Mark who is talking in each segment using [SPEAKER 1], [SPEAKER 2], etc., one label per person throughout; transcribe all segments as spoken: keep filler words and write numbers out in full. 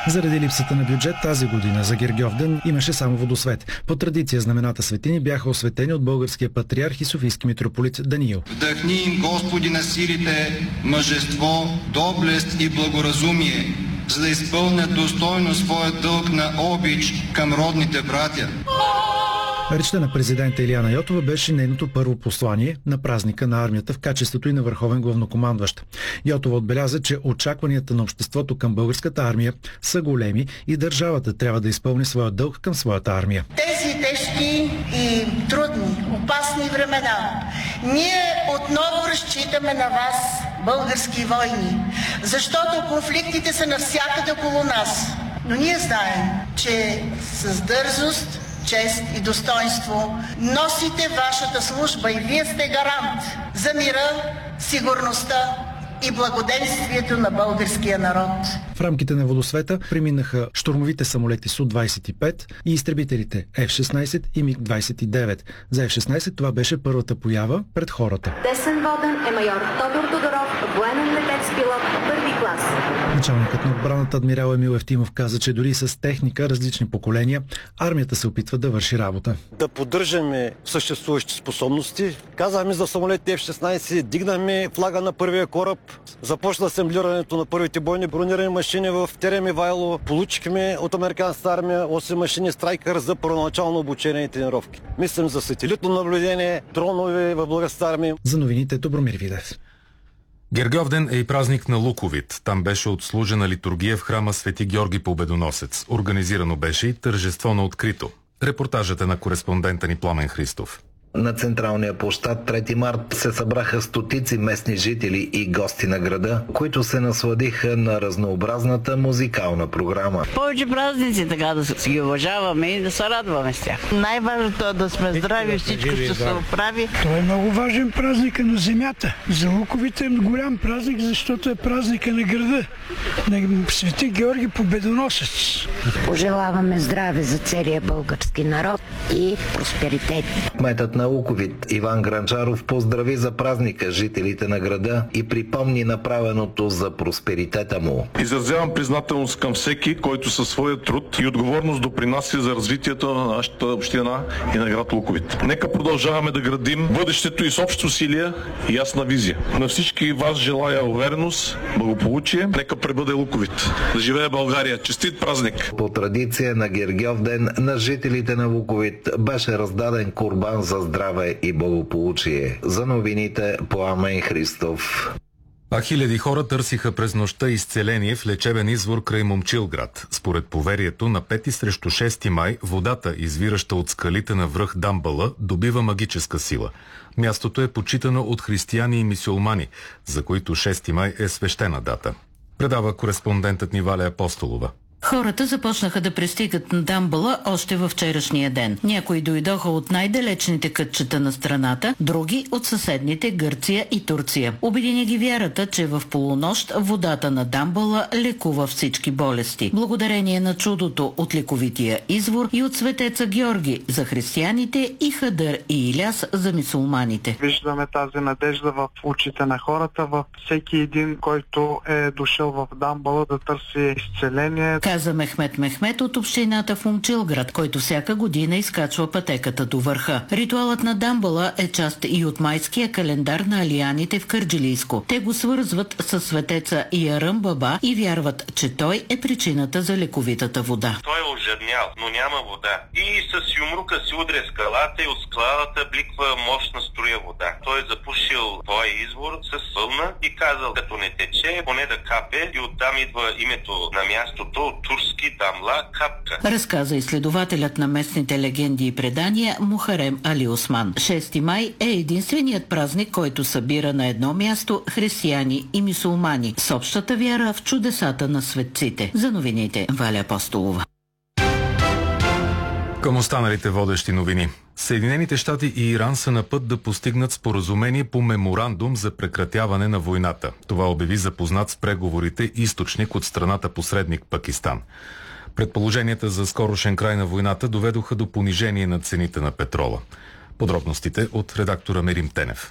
[SPEAKER 1] Заради липсата на бюджет тази година за Гергьовден имаше само водосвет. По традиция знамената светини бяха осветени от българския патриарх и софийски митрополит Даниил.
[SPEAKER 2] Вдъхни им, Господи, на силите, мъжество, доблест и благоразумие, за да изпълнят достойно своя дълг на обич към родните братя.
[SPEAKER 1] Речта на президента Илияна Йотова беше нейното първо послание на празника на армията в качеството и на върховен главнокомандващ. Йотова отбеляза, че очакванията на обществото към българската армия са големи и държавата трябва да изпълни своя дълг към своята армия.
[SPEAKER 3] Тези тежки и трудни, опасни времена, ние отново разчитаме на вас, български войни, защото конфликтите са навсякъде около нас. Но ние знаем, че с дързост, чест и достоинство носите вашата служба и вие сте гарант за мира, сигурността и благоденствието на българския народ.
[SPEAKER 1] В рамките на водосвета преминаха щурмовите самолети Су двадесет и пет и изтребителите Еф шестнадесет и Миг двадесет и девет. За Еф шестнадесет това беше първата поява пред хората.
[SPEAKER 4] Десен воден е майор Тодор Тодоров, военен летец пилот първи клас.
[SPEAKER 1] Началникът на отбраната адмирал Емил Евтимов каза, че дори с техника, различни поколения, армията се опитва да върши работа.
[SPEAKER 5] Да поддържаме съществуващи способности. Казахме за самолетите Еф шестнадесет, дигнахме флага на първия кораб, започна асемблирането на първите бойни бронирани машини в Терем Ивайло. Получихме от американската армия осем машини Страйкър за първоначално обучение и тренировки. Мислим за сателитно наблюдение, дронове в българската армия.
[SPEAKER 1] За новините Добромир Видев.
[SPEAKER 6] Гергьовден е и празник на Луковит. Там беше отслужена литургия в храма Свети Георги Победоносец. Организирано беше и тържество на открито. Репортажът е на кореспондента ни Пламен Христов.
[SPEAKER 7] На централния площад трети март се събраха стотици местни жители и гости на града, които се насладиха на разнообразната музикална програма.
[SPEAKER 8] Повече празници, така да си ги уважаваме и да се радваме с тях. Най-важното е да сме здрави, всичко ще се оправи.
[SPEAKER 9] Това е много важен празник на земята. За Луковите е голям празник, защото е празника на града, на Свети Георги Победоносец.
[SPEAKER 10] Пожелаваме здраве за целия български народ и просперитет.
[SPEAKER 7] Кметът на Луковит Иван Гранчаров поздрави за празника жителите на града и припомни направеното за просперитета му.
[SPEAKER 11] Изразявам признателност към всеки, който със своя труд и отговорност допринася за развитието на нашата община и на град Луковит. Нека продължаваме да градим бъдещето и с общи усилия и ясна визия. На всички вас желая увереност, благополучие. Нека пребъде Луковит. Да живее България. Честит празник!
[SPEAKER 7] По традиция на Гергьовден на жителите на Луковит беше раздаден курбан за здраве и благополучие. За новините Пламен Христов.
[SPEAKER 6] А хиляди хора търсиха през нощта изцеление в лечебен извор край Момчилград. Според поверието, на пети срещу шести май водата, извираща от скалите на връх Дамбала, добива магическа сила. Мястото е почитано от християни и мюсюлмани, за които шести май е свещена дата. Предава кореспондентът ни Валя Апостолова.
[SPEAKER 12] Хората започнаха да пристигат на Дамбала още във вчерашния ден. Някои дойдоха от най-далечните кътчета на страната, други от съседните Гърция и Турция. Обедини ги вярата, че в полунощ водата на Дамбала лекува всички болести. Благодарение на чудото от лековития извор и от светеца Георги за християните и Хадър и Иляс за мюсюлманите.
[SPEAKER 13] Виждаме тази надежда в очите на хората, във всеки един, който е дошъл в Дамбала да търси изцеление.
[SPEAKER 12] Каза Мехмет Мехмет от общината в Момчилград, който всяка година изкачва пътеката до върха. Ритуалът на Дамбала е част и от майския календар на алияните в Кърджилийско. Те го свързват с светеца Яръм Баба и вярват, че той е причината за лековитата вода.
[SPEAKER 14] Той е ожеднял, но няма вода. И с юмрука си удря скалата и от скалата бликва мощна струя вода. Той е запушил този извор с вълна и казал, като не тече, поне да капе, и оттам идва името на мястото турски Дамла капка.
[SPEAKER 12] Разказа изследователят на местните легенди и предания Мухарем Али Осман. шести май е единственият празник, който събира на едно място християни и мюсюлмани с общата вяра в чудесата на светците. За новините Валя Апостолова.
[SPEAKER 6] Към останалите водещи новини. Съединените щати и Иран са на път да постигнат споразумение по меморандум за прекратяване на войната. Това обяви запознат с преговорите източник от страната посредник Пакистан. Предположенията за скорошен край на войната доведоха до понижение на цените на петрола. Подробностите от редактора Мерим Тенев.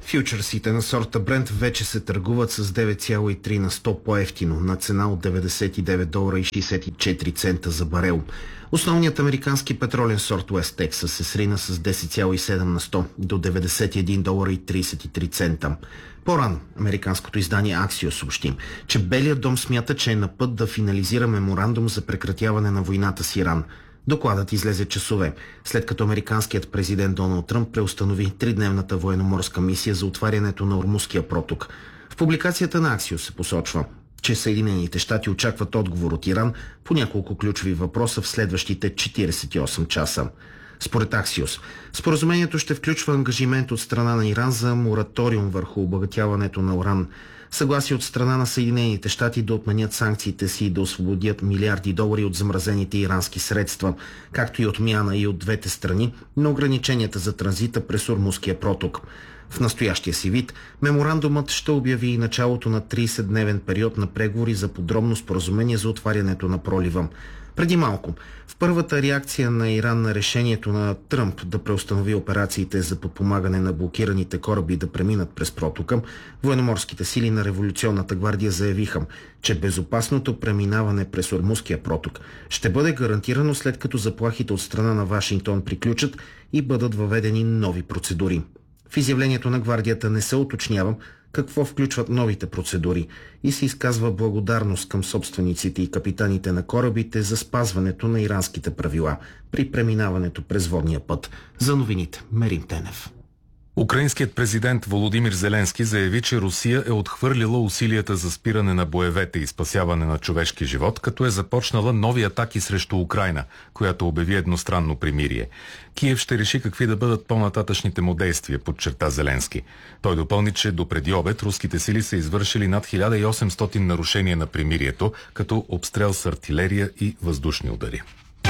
[SPEAKER 15] Фючерсите на сорта Брент вече се търгуват с девет цяло и три на сто по-евтино, на цена от деветдесет и девет долара и шейсет и четири цента за барел. Основният американски петролен сорт Уест Тексас се срина с десет цяло и седем на сто до деветдесет и един долара и трийсет и три цента. По-рано американското издание Axios съобщи, че Белият дом смята, че е на път да финализира меморандум за прекратяване на войната с Иран. Докладът излезе часове, след като американският президент Доналд Тръмп преустанови тридневната военноморска мисия за отварянето на Ормузския проток. В публикацията на Axios се посочва, че Съединените щати очакват отговор от Иран по няколко ключови въпроса в следващите четирийсет и осем часа. Според Axios, споразумението ще включва ангажимент от страна на Иран за мораториум върху обогатяването на уран, съгласие от страна на Съединените щати да отменят санкциите си и да освободят милиарди долари от замразените ирански средства, както и отмяна и от двете страни на ограниченията за транзита през Ормузския проток. В настоящия си вид, меморандумът ще обяви и началото на трийсетдневен период на преговори за подробно споразумение за отварянето на пролива. Преди малко, в първата реакция на Иран на решението на Тръмп да преустанови операциите за подпомагане на блокираните кораби да преминат през протока, военноморските сили на Революционната гвардия заявиха, че безопасното преминаване през Ормузския проток ще бъде гарантирано след като заплахите от страна на Вашингтон приключат и бъдат въведени нови процедури. В изявлението на гвардията не се уточнява какво включват новите процедури и се изказва благодарност към собствениците и капитаните на корабите за спазването на иранските правила при преминаването през водния път. За новините, Мерим Тенев.
[SPEAKER 6] Украинският президент Володимир Зеленски заяви, че Русия е отхвърлила усилията за спиране на боевете и спасяване на човешки живот, като е започнала нови атаки срещу Украйна, която обяви едностранно примирие. Киев ще реши какви да бъдат по-нататъчните му действия, подчерта Зеленски. Той допълни, че допреди обед руските сили са извършили над хиляда и осемстотин нарушения на примирието, като обстрел с артилерия и въздушни удари.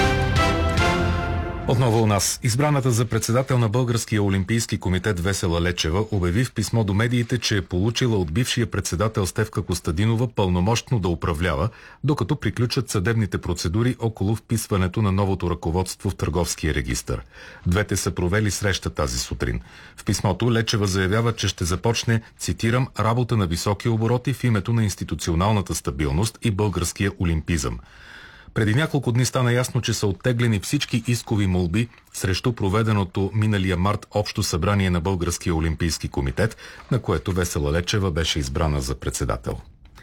[SPEAKER 6] Отново у нас. Избраната за председател на Българския олимпийски комитет Весела Лечева обяви в писмо до медиите, че е получила от бившия председател Стефка Костадинова пълномощно да управлява, докато приключат съдебните процедури около вписването на новото ръководство в Търговския регистър. Двете са провели среща тази сутрин. В писмото Лечева заявява, че ще започне, цитирам, работа на високи обороти в името на институционалната стабилност и българския олимпизъм. Преди няколко дни стана ясно, че са оттеглени всички искови молби срещу проведеното миналия март общо събрание на Българския олимпийски комитет, на което Весела Лечева беше избрана за председател.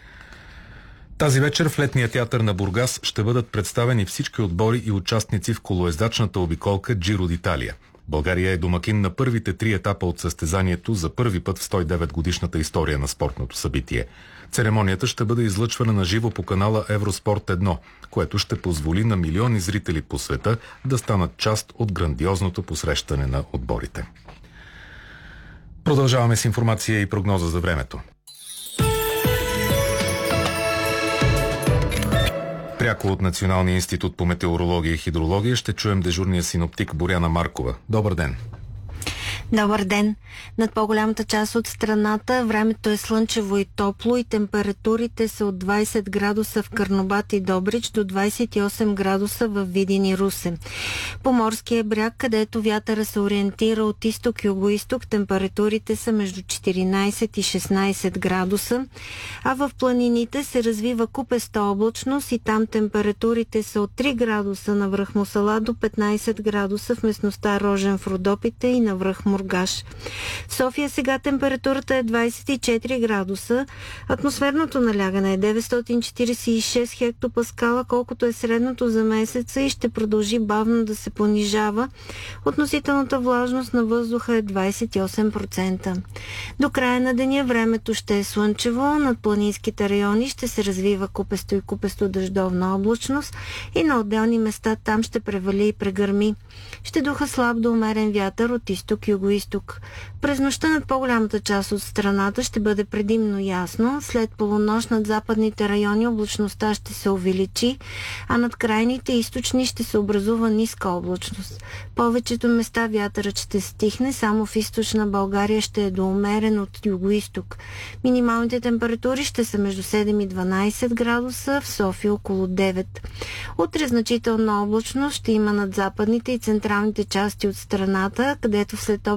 [SPEAKER 6] Тази вечер в летния театър на Бургас ще бъдат представени всички отбори и участници в колоездачната обиколка Джиро д'Италия. България е домакин на първите три етапа от състезанието за първи път в сто и девет годишната история на спортното събитие. Церемонията ще бъде излъчвана на живо по канала Евроспорт едно, което ще позволи на милиони зрители по света да станат част от грандиозното посрещане на отборите. Продължаваме с информация и прогноза за времето. Пряко от Националния институт по метеорология и хидрология ще чуем дежурния синоптик Боряна Маркова. Добър ден!
[SPEAKER 16] Добър ден! Над по-голямата част от страната времето е слънчево и топло и температурите са от двайсет градуса в Карнобат и Добрич до двайсет и осем градуса в Видин и Русе. По морския бряг, където вятъра се ориентира от изток-югоизток, температурите са между четиринайсет и шестнайсет градуса, а в планините се развива купеста облачност и там температурите са от три градуса на връх Мусала до петнайсет градуса в местността Рожен в Родопите и на връх Мургаш. В София сега температурата е двайсет и четири градуса, атмосферното налягане е деветстотин четирийсет и шест хектопаскала, колкото е средното за месеца и ще продължи бавно да се понижава. Относителната влажност на въздуха е двайсет и осем процента. До края на деня времето ще е слънчево, над планинските райони ще се развива купесто и купесто дъждовна облачност и на отделни места там ще превали и прегърми. Ще духа слаб до умерен вятър от изток-югоизток. През нощта над по-голямата част от страната ще бъде предимно ясно. След полунощ над западните райони облачността ще се увеличи, а над крайните източни ще се образува ниска облачност. Повечето места вятърът ще стихне, само в източна България ще е доумерен от югоизток. Минималните температури ще са между седем и дванайсет градуса, в София около девет. Утре значителна облачност ще има над западните и централните части от страната, където след обед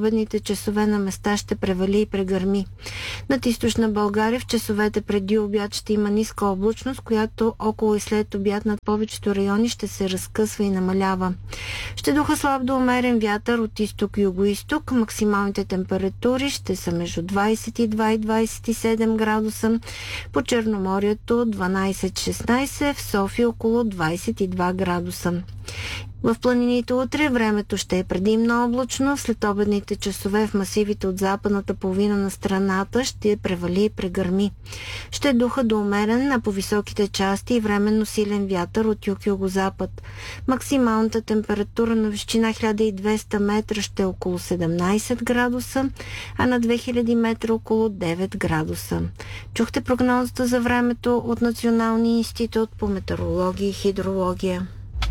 [SPEAKER 16] обедните часове на места ще превали и прегърми. Над източна България в часовете преди обяд ще има ниска облачност, която около и след обяд над повечето райони ще се разкъсва и намалява. Ще духа слаб до умерен вятър от изток и югоизток. Максималните температури ще са между двадесет и два и двадесет и седем градуса. По Черноморието дванадесет-шестнадесет, в София около двадесет и два градуса. В планините утре времето ще е предимно облачно. След обедните часове в масивите от западната половина на страната ще превали и прегърми. Ще духа до умерен, а по високите части и временно силен вятър от юг-югозапад. Максималната температура на височина хиляда и двеста метра ще е около седемнадесет градуса, а на две хиляди метра около девет градуса. Чухте прогнозата за времето от Националния институт по метеорология и хидрология.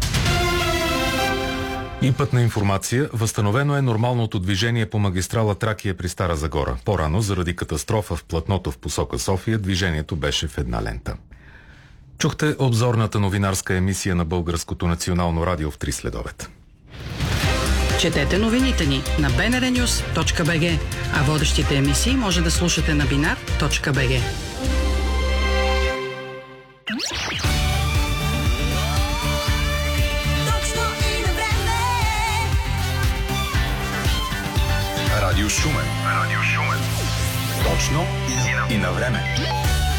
[SPEAKER 6] И пътна информация. Възстановено е нормалното движение по магистрала Тракия при Стара Загора. По-рано, заради катастрофа в платното в посока София, движението беше в една лента. Чухте обзорната новинарска емисия на Българското национално радио в три следобед.
[SPEAKER 17] Четете новините ни на би ен ар нюс точка би джи, а водещите емисии може да слушате на бинар точка би джи.
[SPEAKER 18] Радио Шумен. Радио Шумен. Точно и на, и на време.